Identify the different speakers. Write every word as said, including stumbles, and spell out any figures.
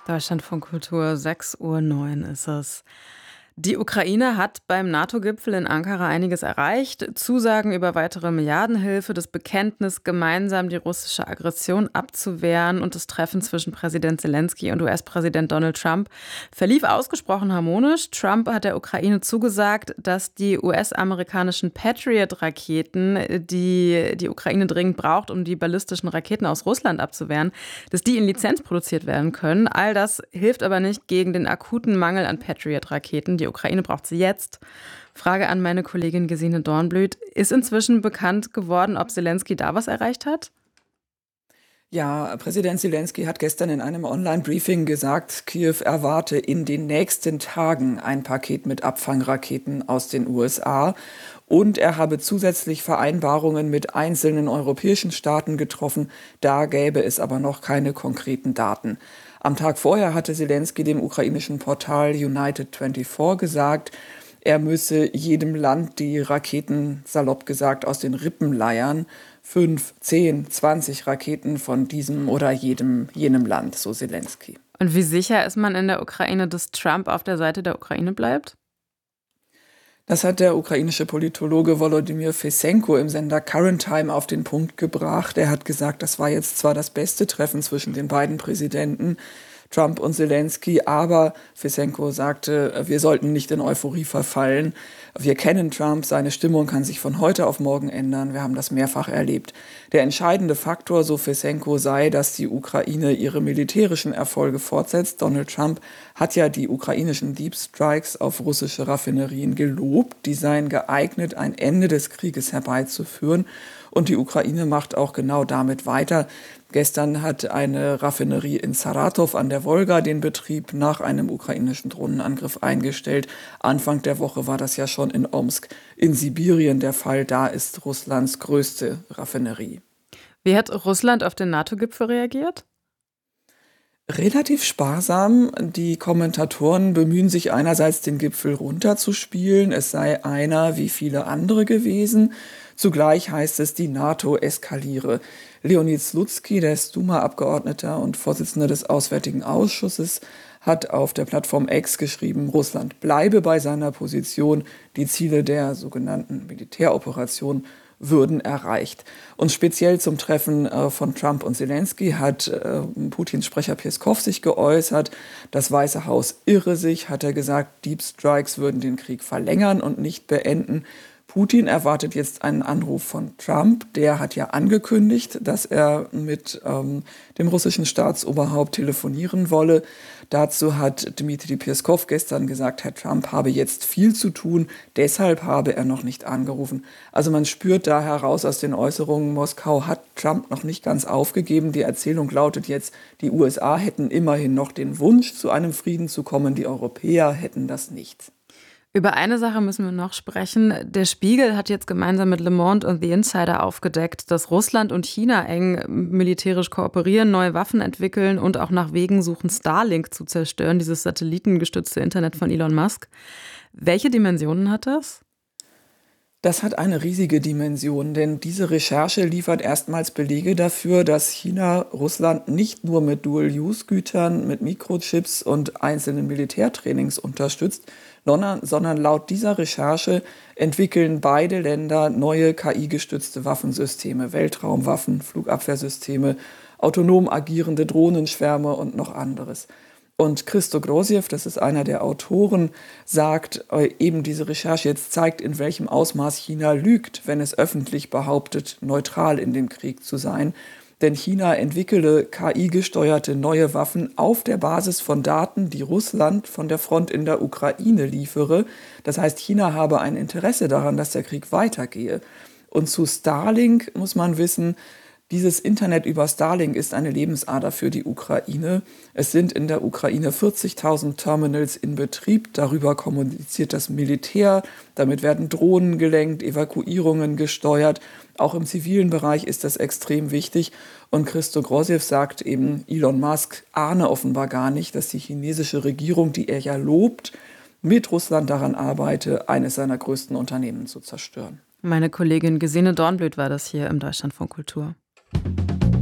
Speaker 1: Deutschlandfunk Kultur, sechs Uhr neun ist es. Die Ukraine hat beim NATO-Gipfel in Ankara einiges erreicht. Zusagen über weitere Milliardenhilfe, das Bekenntnis, gemeinsam die russische Aggression abzuwehren und das Treffen zwischen Präsident Selenskyj und U S-Präsident Donald Trump verlief ausgesprochen harmonisch. Trump hat der Ukraine zugesagt, dass die U S-amerikanischen Patriot-Raketen, die die Ukraine dringend braucht, um die ballistischen Raketen aus Russland abzuwehren, dass die in Lizenz produziert werden können. All das hilft aber nicht gegen den akuten Mangel an Patriot-Raketen. Die Ukraine braucht sie jetzt. Frage an meine Kollegin Gesine Dornblüt. Ist inzwischen bekannt geworden, ob Selenskyj da was erreicht hat?
Speaker 2: Ja, Präsident Selenskyj hat gestern in einem Online-Briefing gesagt, Kiew erwarte in den nächsten Tagen ein Paket mit Abfangraketen aus den U S A. Und er habe zusätzlich Vereinbarungen mit einzelnen europäischen Staaten getroffen. Da gäbe es aber noch keine konkreten Daten. Am Tag vorher hatte Selenskyj dem ukrainischen Portal United vierundzwanzig gesagt, er müsse jedem Land die Raketen, salopp gesagt, aus den Rippen leiern. Fünf, zehn, zwanzig Raketen von diesem oder jedem, jenem Land, so Selenskyj.
Speaker 1: Und wie sicher ist man in der Ukraine, dass Trump auf der Seite der Ukraine bleibt?
Speaker 2: Das hat der ukrainische Politologe Volodymyr Fesenko im Sender Current Time auf den Punkt gebracht. Er hat gesagt, das war jetzt zwar das beste Treffen zwischen den beiden Präsidenten, Trump und Selenskyj, aber Fesenko sagte, wir sollten nicht in Euphorie verfallen. Wir kennen Trump, seine Stimmung kann sich von heute auf morgen ändern. Wir haben das mehrfach erlebt. Der entscheidende Faktor, so Fesenko, sei, dass die Ukraine ihre militärischen Erfolge fortsetzt. Donald Trump hat ja die ukrainischen Deep Strikes auf russische Raffinerien gelobt. Die seien geeignet, ein Ende des Krieges herbeizuführen. Und die Ukraine macht auch genau damit weiter. Gestern hat eine Raffinerie in Saratow an der Wolga den Betrieb nach einem ukrainischen Drohnenangriff eingestellt. Anfang der Woche war das ja schon in Omsk in Sibirien der Fall. Da ist Russlands größte Raffinerie.
Speaker 1: Wie hat Russland auf den NATO-Gipfel reagiert?
Speaker 2: Relativ sparsam. Die Kommentatoren bemühen sich einerseits, den Gipfel runterzuspielen. Es sei einer wie viele andere gewesen. Zugleich heißt es, die NATO eskaliere. Leonid Slutsky, der ist Duma-Abgeordneter und Vorsitzender des Auswärtigen Ausschusses, hat auf der Plattform X geschrieben, Russland bleibe bei seiner Position, die Ziele der sogenannten Militäroperation würden erreicht. Und speziell zum Treffen äh, von Trump und Selenskyj hat äh, Putins Sprecher Peskov sich geäußert. Das Weiße Haus irre sich, hat er gesagt, Deep Strikes würden den Krieg verlängern und nicht beenden. Putin erwartet jetzt einen Anruf von Trump. Der hat ja angekündigt, dass er mit ähm, dem russischen Staatsoberhaupt telefonieren wolle. Dazu hat Dmitri Peskov gestern gesagt, Herr Trump habe jetzt viel zu tun, deshalb habe er noch nicht angerufen. Also man spürt da heraus aus den Äußerungen, Moskau hat Trump noch nicht ganz aufgegeben. Die Erzählung lautet jetzt, die U S A hätten immerhin noch den Wunsch, zu einem Frieden zu kommen, die Europäer hätten das nicht.
Speaker 1: Über eine Sache müssen wir noch sprechen. Der Spiegel hat jetzt gemeinsam mit Le Monde und The Insider aufgedeckt, dass Russland und China eng militärisch kooperieren, neue Waffen entwickeln und auch nach Wegen suchen, Starlink zu zerstören, dieses satellitengestützte Internet von Elon Musk. Welche Dimensionen hat das?
Speaker 2: Das hat eine riesige Dimension, denn diese Recherche liefert erstmals Belege dafür, dass China Russland nicht nur mit Dual-Use-Gütern, mit Mikrochips und einzelnen Militärtrainings unterstützt, sondern laut dieser Recherche entwickeln beide Länder neue K I-gestützte Waffensysteme, Weltraumwaffen, Flugabwehrsysteme, autonom agierende Drohnenschwärme und noch anderes. Und Christo Grosjew, das ist einer der Autoren, sagt, eben diese Recherche jetzt zeigt, in welchem Ausmaß China lügt, wenn es öffentlich behauptet, neutral in dem Krieg zu sein. Denn China entwickele K I-gesteuerte neue Waffen auf der Basis von Daten, die Russland von der Front in der Ukraine liefere. Das heißt, China habe ein Interesse daran, dass der Krieg weitergehe. Und zu Starlink muss man wissen, dieses Internet über Starlink ist eine Lebensader für die Ukraine. Es sind in der Ukraine vierzigtausend Terminals in Betrieb. Darüber kommuniziert das Militär. Damit werden Drohnen gelenkt, Evakuierungen gesteuert. Auch im zivilen Bereich ist das extrem wichtig. Und Christo Grosjew sagt eben, Elon Musk ahne offenbar gar nicht, dass die chinesische Regierung, die er ja lobt, mit Russland daran arbeite, eines seiner größten Unternehmen zu zerstören.
Speaker 1: Meine Kollegin Gesine Dornblüt war das hier im Deutschlandfunk Kultur.